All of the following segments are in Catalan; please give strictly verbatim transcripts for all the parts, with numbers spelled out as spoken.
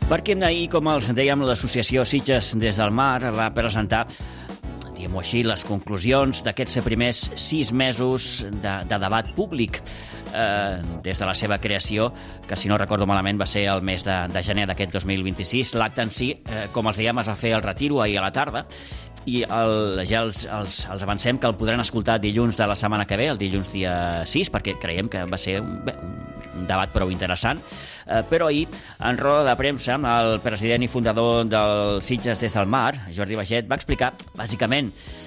Perquè ahir, com els dèiem, l'associació Sitges des del Mar va presentar, diguem-ho així, les conclusions d'aquests primers sis mesos de, de debat públic eh, des de la seva creació, que si no recordo malament va ser el mes de, de gener d'aquest dos mil vint-i-sis. L'acte en si, eh, com els dèiem, es va fer el retiro ahir a la tarda, i el, ja els, els, els avancem que el podran escoltar dilluns de la setmana que ve, el dilluns dia sis, perquè creiem que va ser un, bé, un debat prou interessant. Eh, però ahir, en roda de premsa, el president i fundador del Sitges des del Mar, Jordi Baget, va explicar, bàsicament,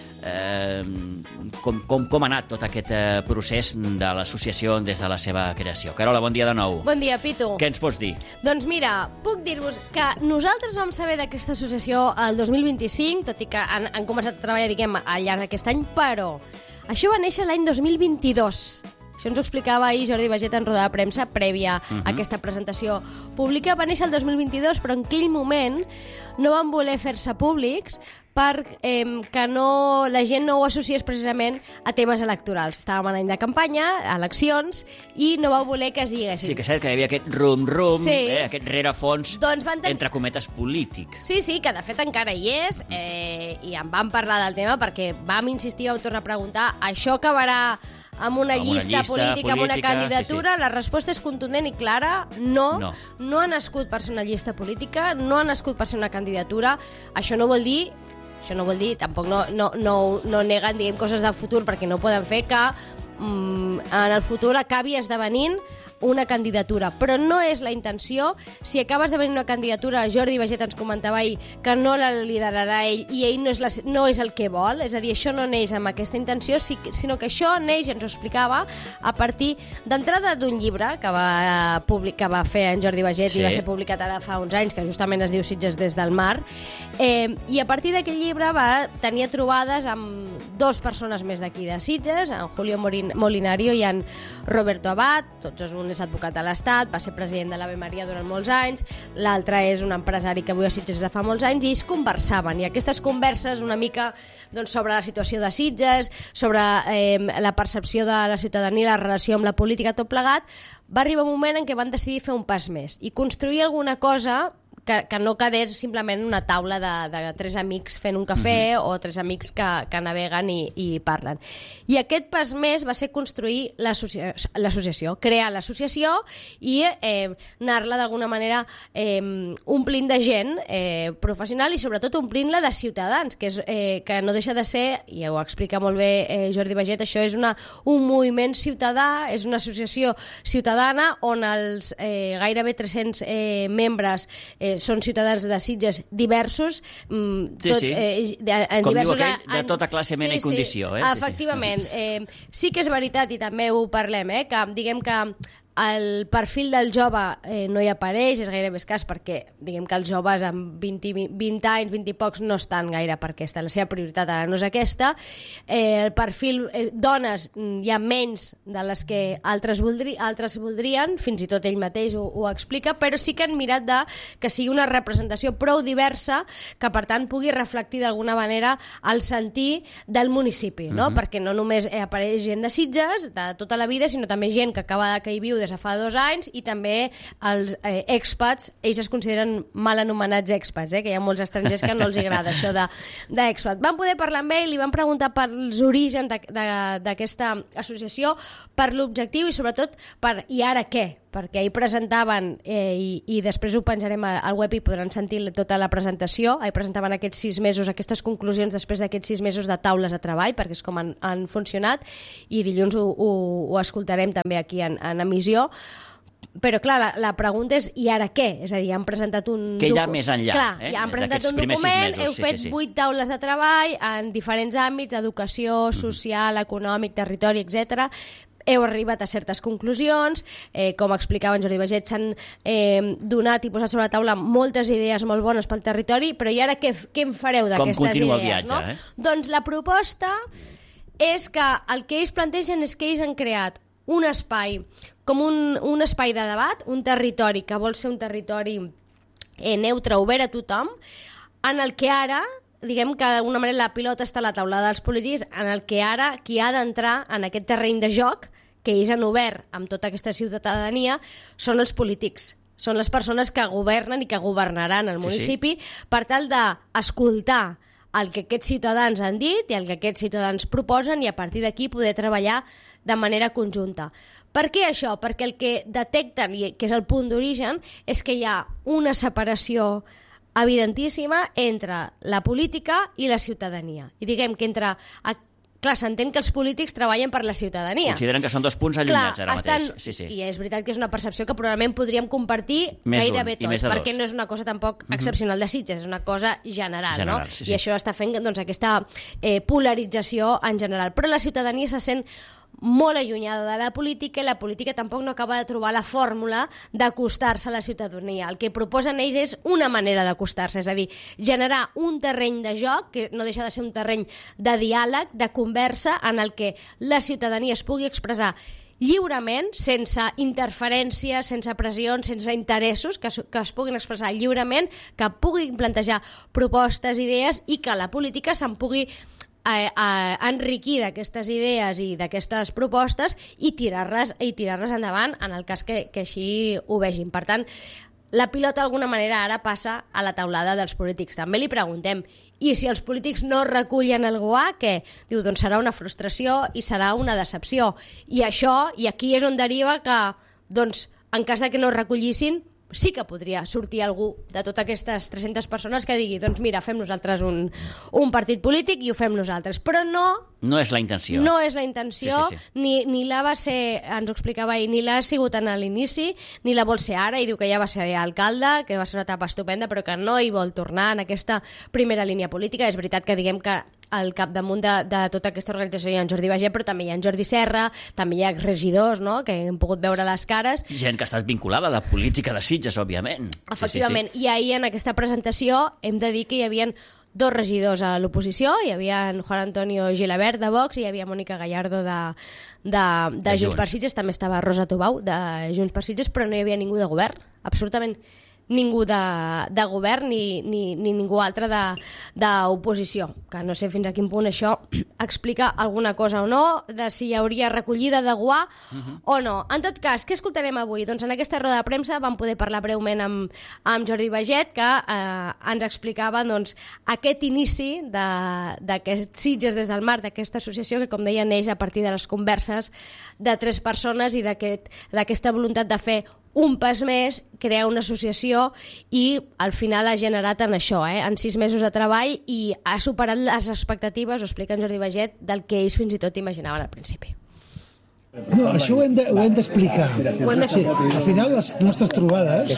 eh, com, com, com ha anat tot aquest eh, procés de l'associació des de la seva creació. Carola, bon dia de nou. Bon dia, Pitu. Què ens pots dir? Doncs mira, puc dir-vos que nosaltres vam saber d'aquesta associació el dos mil vint-i-cinc, tot i que han, han començat a treballar, diguem, al llarg d'aquest any, però això va néixer l'any dos mil vint-i-dos. Això ens ho explicava ahir Jordi Baget en roda de premsa prèvia uh-huh. a aquesta presentació pública. Va néixer el dos mil vint-i-dos, però en aquell moment no van voler fer-se públics perquè eh, que no, la gent no ho associés precisament a temes electorals. Estàvem en any de campanya, eleccions, i no vau voler que es lliguessin. Sí, que és cert que hi havia aquest rum-rum, sí. eh, aquest rerefons, doncs ten... entre cometes, polític. Sí, sí, que de fet encara hi és, eh, i en vam parlar del tema perquè vam insistir, vam tornar a preguntar, això acabarà amb una, amb una llista, llista política, amb una política, candidatura? Sí, sí. La resposta és contundent i clara, no. No. No ha nascut per ser una llista política, no ha nascut per ser una candidatura. Això no vol dir, això no vol dir, tampoc no, no, no, no neguen, diguem, coses del futur, perquè no poden fer que mm, en el futur acabi esdevenint una candidatura, però no és la intenció. Si acaba esdevenint una candidatura, Jordi Baget ens comentava ahir que no la liderarà ell i ell no és, la, no és el que vol, és a dir, això no neix amb aquesta intenció, sinó que això neix, ens ho explicava, a partir d'entrada d'un llibre que va, public, que va fer en Jordi Baget, sí. I va ser publicat ara fa uns anys, que justament es diu Sitges des del Mar, eh, i a partir d'aquell llibre va tenir trobades amb dos persones més d'aquí de Sitges, en Julio Molinario i en Roberto Abad, tots és un és advocat de l'Estat, va ser president de l'Ave Maria durant molts anys, l'altre és un empresari que avui a Sitges de fa molts anys, i ells conversaven, i aquestes converses una mica doncs, sobre la situació de Sitges, sobre eh, la percepció de la ciutadania, la relació amb la política, tot plegat, va arribar un moment en què van decidir fer un pas més i construir alguna cosa que, que no quedés simplement una taula de, de tres amics fent un cafè uh-huh. o tres amics que, que naveguen i, i parlen. I aquest pas més va ser construir l'associació, crear l'associació i eh, anar-la d'alguna manera eh, omplint de gent eh, professional i sobretot omplint-la de ciutadans, que, és, eh, que no deixa de ser, i ho explica molt bé eh, Jordi Baget, això és una, un moviment ciutadà, és una associació ciutadana on els eh, gairebé tres-cents eh, membres eh, són ciutadans de Sitges diversos, mm, sí, tot, sí. Eh, de, en com diversos, diu aquell, de en, tota classe, mena sí, i condició. Sí, eh? efectivament. Sí, sí. Eh, sí que és veritat, i també ho parlem, eh, que diguem que el perfil del jove eh, no hi apareix, és gairebé escàs perquè diguem que els joves amb vint, vint anys, vint i pocs no estan gaire per aquesta, la seva prioritat ara no és aquesta. Eh, el perfil eh, dones hi ha menys de les que altres, voldri, altres voldrien, fins i tot ell mateix ho, ho explica, però sí que han mirat de que sigui una representació prou diversa que per tant pugui reflectir d'alguna manera el sentir del municipi, no? Mm-hmm. Perquè no només eh, apareix gent de Sitges de tota la vida, sinó també gent que acaba que hi viu des de fa dos anys i també els eh, expats, ells es consideren mal anomenats expats, eh, que hi ha molts estrangers que no els agrada això d'expat. Vam poder parlar amb ell, li vam preguntar pels orígens d'aquesta associació, per l'objectiu i sobretot per i ara què, perquè ahir presentaven eh, i, i després ho penjarem al web i podran sentir tota la presentació, ahir presentaven aquests sis mesos, aquestes conclusions després d'aquests sis mesos de taules de treball, perquè és com han, han funcionat, i dilluns ho, ho, ho escoltarem també aquí en, en emissió. Però clar, la, la pregunta és i ara què? És a dir, han presentat un... Què hi ha més enllà? Clar, eh? han presentat un document, heu sí, fet sí, sí. vuit taules de treball en diferents àmbits, educació, social, mm-hmm. econòmic, territori, etcètera. Heu arribat a certes conclusions, eh, com explicava en Jordi Baget, s'han eh, donat i posat sobre la taula moltes idees molt bones pel territori, però i ara què, què en fareu d'aquestes idees? El viatge, no? eh? Doncs la proposta és que el que ells plantegen és que ells han creat un espai, com un, un espai de debat, un territori que vol ser un territori eh, neutre, obert a tothom, en el que ara diguem que d'alguna manera la pilota està a la taulada dels polítics, en el que ara qui ha d'entrar en aquest terreny de joc que ells han obert amb tota aquesta ciutadania són els polítics. són les persones que governen i que governaran el municipi, sí, sí. per tal d'escoltar el que aquests ciutadans han dit i el que aquests ciutadans proposen i a partir d'aquí poder treballar de manera conjunta. Per què això? Perquè el que detecten, i que és el punt d'origen, és que hi ha una separació evidentíssima entre la política i la ciutadania. I diguem que entre... Clar, s'entén que els polítics treballen per la ciutadania. Consideren que són dos punts allunyats ara estan, mateix. Sí, sí. I és veritat que és una percepció que probablement podríem compartir més gairebé tots, perquè no és una cosa tampoc uh-huh. excepcional de Sitges, és una cosa general, general no? Sí, sí. I això està fent doncs, aquesta eh, polarització en general. Però la ciutadania se sent molt allunyada de la política i la política tampoc no acaba de trobar la fórmula d'acostar-se a la ciutadania. El que proposen ells és una manera d'acostar-se, és a dir, generar un terreny de joc, que no deixa de ser un terreny de diàleg, de conversa, en el que la ciutadania es pugui expressar lliurement, sense interferència, sense pressions, sense interessos, que, que es puguin expressar lliurement, que puguin plantejar propostes, idees i que la política se'n pugui A, a enriquir d'aquestes idees i d'aquestes propostes i tirar-les i tirar-les endavant en el cas que, que així ho vegin. Per tant, la pilota d'alguna manera ara passa a la taulada dels polítics. També li preguntem, i si els polítics no recullen el guà, què? Diu, doncs serà una frustració i serà una decepció. I això, i aquí és on deriva que, doncs, en cas de que no recollissin, sí que podria sortir algú de totes aquestes tres-centes persones que digui, doncs mira, fem nosaltres un, un partit polític i ho fem nosaltres. Però no... No és la intenció. No és la intenció, sí, sí, sí. Ni, ni la va ser, ens ho explicava ahir, ni l'ha sigut en l'inici, ni la vol ser ara, i diu que ja va ser alcalde, que va ser una etapa estupenda, però que no hi vol tornar en aquesta primera línia política. És veritat que diguem que al capdamunt de, de tota aquesta organització hi ha en Jordi Bagé, però també hi ha en Jordi Serra, també hi ha regidors, no?, que hem pogut veure les cares. Gent que ha estat vinculada a la política de Sitges, òbviament. Efectivament, sí, sí, sí. I ahir en aquesta presentació hem de dir que hi havia dos regidors a l'oposició, hi havia en Juan Antonio Gilabert de Vox i hi havia Mònica Gallardo de, de, de, de Junts per Sitges, també estava Rosa Tubau de Junts per Sitges, però no hi havia ningú de govern, absolutament ningú de, de govern ni, ni, ni ningú altre d'oposició, que no sé fins a quin punt això explica alguna cosa o no, de si hi hauria recollida de guà uh-huh. o no. En tot cas, què escoltarem avui? Doncs en aquesta roda de premsa vam poder parlar breument amb, amb Jordi Baget, que eh, ens explicava doncs, aquest inici d'aquest Sitges des del mar, d'aquesta associació que, com deia, neix a partir de les converses de tres persones i d'aquesta aquest, voluntat de fer un pas més, crear una associació i al final ha generat en això, eh? en sis mesos de treball i ha superat les expectatives, ho explica en Jordi Baget, del que ells fins i tot imaginaven al principi. No, això ho hem d'explicar. De, ho hem sí, al final, les nostres trobades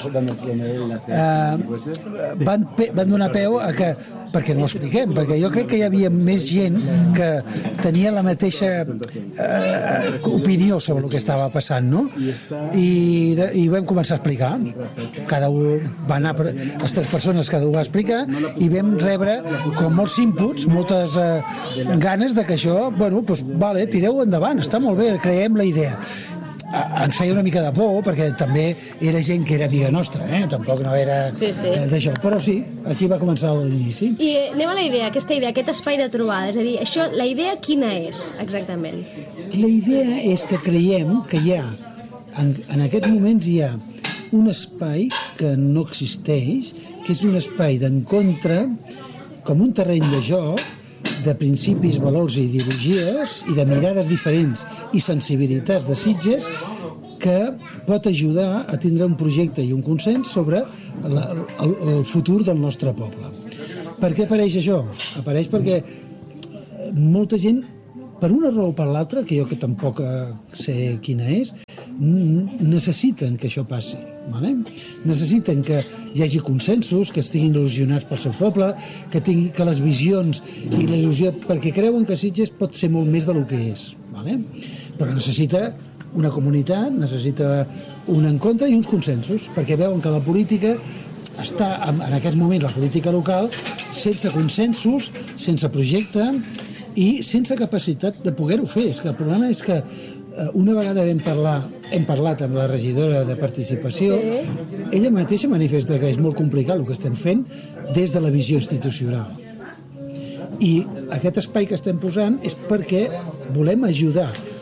eh, van, van donar peu a que, perquè no ho expliquem, perquè jo crec que hi havia més gent que tenia la mateixa eh, opinió sobre el que estava passant, no? I, i vam començar a explicar. Cada un va anar, les tres persones cada un va explicar i vam rebre com molts inputs, moltes eh, ganes de que això, bueno, doncs, vale, tireu endavant, està molt bé, creiem la idea. Ens feia una mica de por perquè també era gent que era amiga nostra, eh? Tampoc no era sí, sí. d'això, però sí, aquí va començar l'inici. I anem a la idea, aquesta idea, aquest espai de trobada, és a dir, això, la idea quina és exactament? La idea és que creiem que hi ha, en, en aquests moments hi ha un espai que no existeix, que és un espai d'encontre com un terreny de joc de principis, valors i ideologies i de mirades diferents i sensibilitats de Sitges que pot ajudar a tindre un projecte i un consens sobre la, el, el futur del nostre poble. Per què apareix això? Apareix perquè molta gent, per una raó o per l'altra, que jo que tampoc sé quina és, necessiten que això passi. Vale? Necessiten que hi hagi consensos, que estiguin il·lusionats pel seu poble, que, tingui, que les visions i la il·lusió, perquè creuen que Sitges pot ser molt més del que és. Vale? Però necessita una comunitat, necessita un encontre i uns consensos, perquè veuen que la política està, en aquest moment, la política local, sense consensos, sense projecte i sense capacitat de poder-ho fer. És que el problema és que una vegada vam parlar, hem parlat amb la regidora de participació, sí. Ella mateixa manifesta que és molt complicat el que estem fent des de la visió institucional. I aquest espai que estem posant és perquè volem ajudar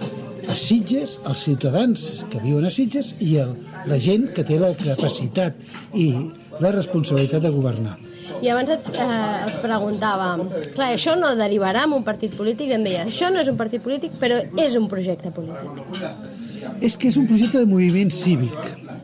a Sitges, els ciutadans que viuen a Sitges i el, la gent que té la capacitat i la responsabilitat de governar. I abans et, eh, et preguntava, clar, això no derivarà en un partit polític, i em deia, això no és un partit polític, però és un projecte polític. És que és un projecte de moviment cívic.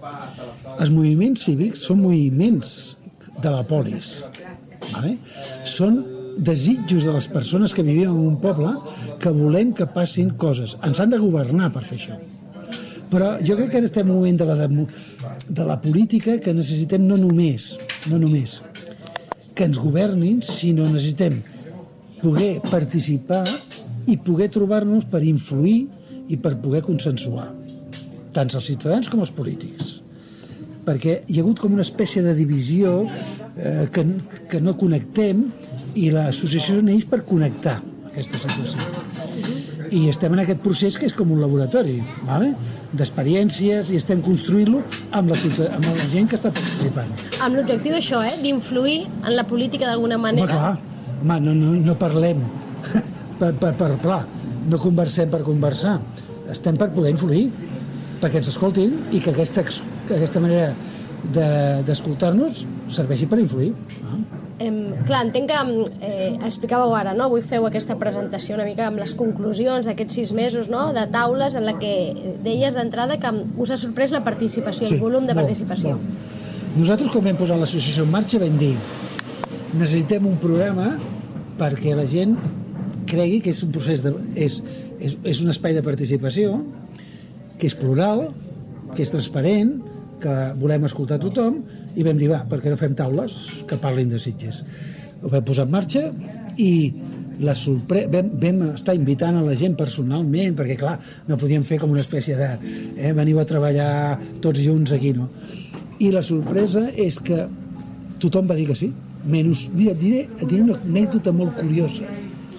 Els moviments cívics són moviments de la polis. Vale? Són desitjos de les persones que vivim en un poble que volem que passin coses. Ens han de governar per fer això. Però jo crec que ara estem en un moment de la, de, de la política que necessitem no només, no només que ens governin, sinó necessitem poder participar i poder trobar-nos per influir i per poder consensuar, tant els ciutadans com els polítics. Perquè hi ha hagut com una espècie de divisió eh, que, que no connectem i l'associació neix per connectar aquesta situació. I estem en aquest procés que és com un laboratori, vale? D'experiències, i estem construint-lo amb, amb la gent que està participant. Amb l'objectiu d'això, eh? D'influir en la política d'alguna manera. Home, clar, home, no, no, no parlem per, per, per pla, no conversem per conversar, estem per poder influir, perquè ens escoltin i que aquesta, que aquesta manera d'escoltar-nos de, serveixi per influir. Ah. Eh, clar, entenc que eh, explicàveu ara, no? Avui feu aquesta presentació una mica amb les conclusions d'aquests sis mesos, no? De taules en la que deies d'entrada que us ha sorprès la participació, sí, el volum de molt, participació. Molt. Nosaltres, quan vam posar l'associació en marxa, vam dir necessitem un programa perquè la gent cregui que és un procés de, és, és, és un espai de participació que és plural, que és transparent, que volem escoltar tothom, i vam dir, va, per què no fem taules que parlin de Sitges? Ho vam posar en marxa i la sorpre... vam, vam estar invitant a la gent personalment, perquè clar, no podíem fer com una espècie de eh, veniu a treballar tots junts aquí, no? I la sorpresa és que tothom va dir que sí, menys, mira, et diré, et diré una anècdota molt curiosa.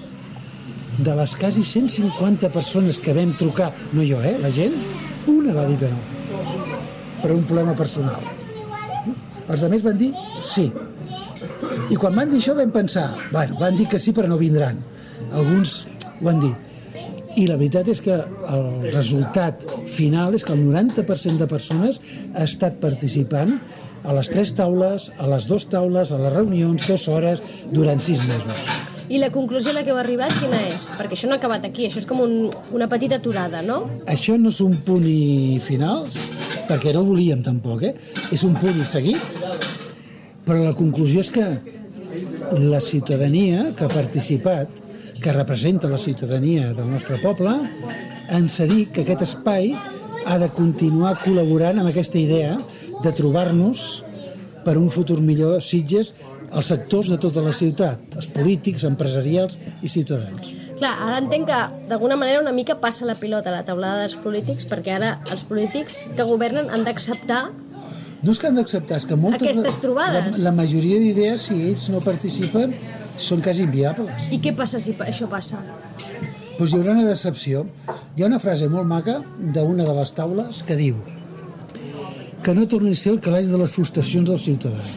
De les quasi cent cinquanta persones que vam trucar, no jo, eh, la gent, una va dir que no, per un problema personal. Els altres van dir sí. I quan van dir això vam pensar, bueno, van dir que sí però no vindran. Alguns ho han dit. I la veritat és que el resultat final és que el noranta per cent de persones ha estat participant a les tres taules, a les dues taules, a les reunions, dues hores, durant sis mesos. I la conclusió a la que heu arribat quina és? Perquè això no ha acabat aquí, això és com un, una petita aturada, no? Això no és un punt i final, perquè no volíem tampoc, eh? És un punt i seguit, però la conclusió és que la ciutadania que ha participat, que representa la ciutadania del nostre poble, ens ha dit que aquest espai ha de continuar col·laborant amb aquesta idea de trobar-nos per un futur millor a Sitges, els sectors de tota la ciutat, els polítics, empresarials i ciutadans. Clar, ara entenc que d'alguna manera una mica passa la pilota a la taulada dels polítics, perquè ara els polítics que governen han d'acceptar no és que han d'acceptar, és que moltes, aquestes trobades. La, la majoria d'idees, si ells no participen, són quasi inviables. I què passa si això passa? Doncs hi haurà una decepció. Hi ha una frase molt maca d'una de les taules que diu que no torni a ser el calaix de les frustracions dels ciutadans.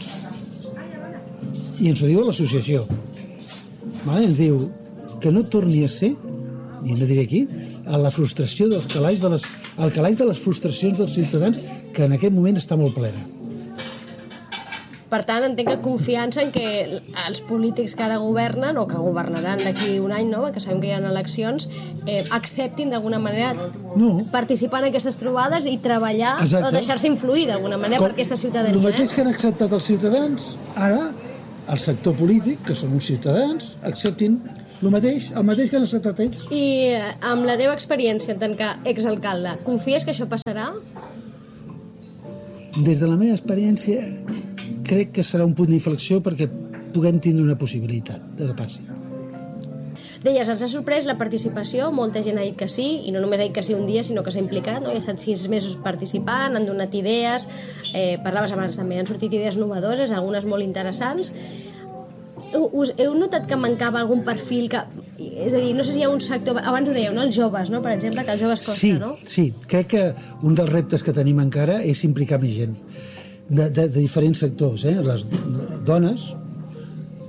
I ens ho diu l'associació. Vale? Ens diu que no torni a ser, i no diré aquí, a la frustració dels calaix de les, el calaix de les frustracions dels ciutadans, que en aquest moment està molt plena. Per tant, entenc que confiança en que els polítics que ara governen, o que governaran d'aquí un any, no? Que sabem que hi ha eleccions, eh, acceptin d'alguna manera no. participar en aquestes trobades i treballar, exacte, o deixar-se influir d'alguna manera Com, per aquesta ciutadania. El mateix eh? que han acceptat els ciutadans, ara el sector polític, que són uns ciutadans, acceptin el mateix, el mateix que han acceptat ells. I amb la teva experiència en tant que exalcalde, confies que això passarà? Des de la meva experiència crec que serà un punt d'inflexió perquè puguem tindre una possibilitat de que passi. Deies, ens ha sorprès la participació, molta gent ha dit que sí, i no només ha dit que sí un dia, sinó que s'ha implicat, no? Hi ha estat sis mesos participant, han donat idees, eh, parlaves abans també, han sortit idees novedoses, algunes molt interessants. Us, heu notat que mancava algun perfil que... És a dir, no sé si hi ha un sector... Abans ho dèieu, no? Els joves, no? Per exemple, que els joves costa, sí, no? Sí, crec que un dels reptes que tenim encara és implicar més gent de, de, de diferents sectors, eh? Les dones,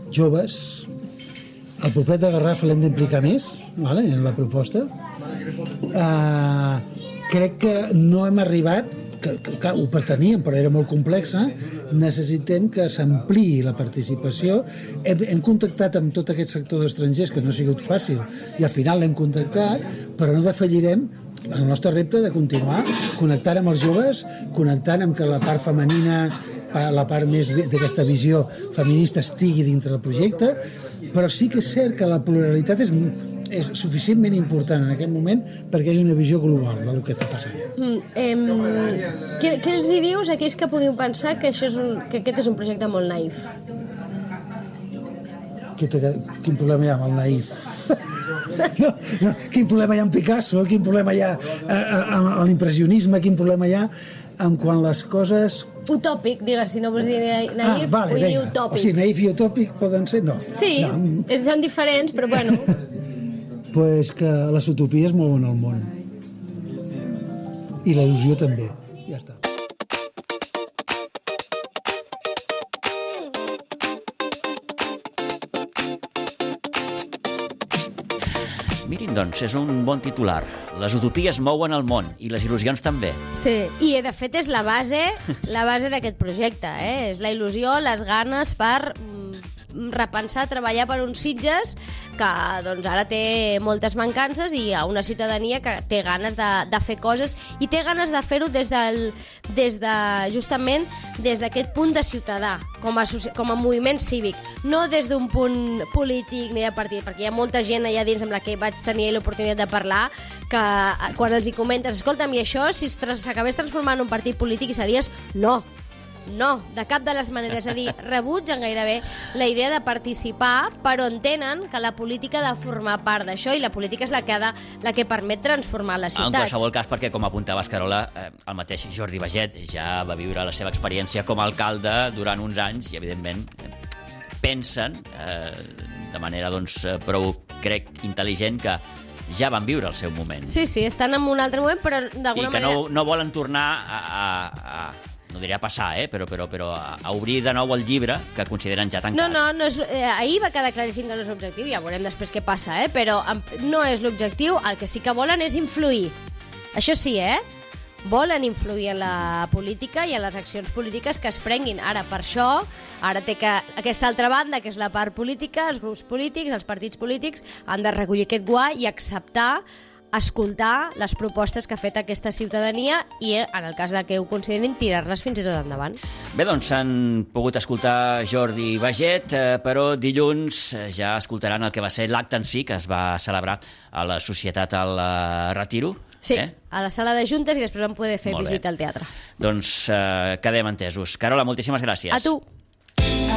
joves, el poblet de Garraf l'hem d'implicar més, vale? En la proposta, Uh, crec que no hem arribat, que, que, que ho preteníem, però era molt complexa, necessitem que s'ampliï la participació. Hem, hem contactat amb tot aquest sector d'estrangers, que no ha sigut fàcil, i al final l'hem contactat, però no defallirem el nostre repte de continuar connectant amb els joves, connectant amb que la part femenina, la part més d'aquesta visió feminista estigui dintre del projecte, però sí que és cert que la pluralitat és, és suficientment important en aquest moment perquè hi hagi una visió global del que està passant. Mm, eh, què, què els hi dius a aquells que puguin pensar que, això és un, que aquest és un projecte molt naïf? Quin problema hi ha amb el naïf? No, no, quin problema hi ha amb Picasso? Quin problema hi ha amb l'impressionisme? Quin problema hi ha amb quan les coses... Utòpic, digues, si no vols dir naïf, ah, vale, vull venga. dir utòpic. O sigui, naïf i utòpic poden ser? No. Sí, no. Són diferents, però bueno. Pues que les utopies mouen el món. I la il·lusió també. Ja està. Mirin, doncs, és un bon titular. Les utopies mouen el món i les il·lusions també. Sí, i de fet és la base la base d'aquest projecte, eh? És la il·lusió, les ganes per repensar, treballar per uns Sitges que doncs, ara té moltes mancances i hi ha una ciutadania que té ganes de, de fer coses i té ganes de fer-ho des del, des de, justament des d'aquest punt de ciutadà, com a, com a moviment cívic, no des d'un punt polític ni de partit, perquè hi ha molta gent allà dins amb la que vaig tenir l'oportunitat de parlar que quan els hi comentes, escolta'm, i això, si s'acabés transformant en un partit polític i series, no, no, de cap de les maneres. És a dir, rebutgen gairebé la idea de participar, però entenen que la política ha de formar part d'això i la política és la que, ha de, la que permet transformar les ciutats. En qualsevol cas, perquè, com apuntaves, Carola, eh, el mateix Jordi Baget ja va viure la seva experiència com a alcalde durant uns anys i, evidentment, pensen eh, de manera, doncs, prou, crec, intel·ligent que ja van viure el seu moment. Sí, sí, estan en un altre moment, però d'alguna manera... I que no, no volen tornar a... a, a no diré a passar, eh? però, però, però a obrir de nou el llibre que consideren ja tancat. No, no, no és, eh, ahir va quedar claríssim que no és l'objectiu, ja veurem després què passa, eh? Però no és l'objectiu, el que sí que volen és influir. Això sí, eh? Volen influir en la política i en les accions polítiques que es prenguin. Ara, per això, ara té que aquesta altra banda, que és la part política, els grups polítics, els partits polítics, han de recollir aquest guany i acceptar escoltar les propostes que ha fet aquesta ciutadania i, en el cas de que ho considerin, tirar-les fins i tot endavant. Bé, doncs s'han pogut escoltar Jordi Baget, eh, però dilluns ja escoltaran el que va ser l'acte en si, que es va celebrar a la Societat al Retiro. Sí, eh? a la sala de juntes i després vam poder fer Molt visita bé. al teatre. Doncs eh, quedem entesos. Carola, moltíssimes gràcies. A tu.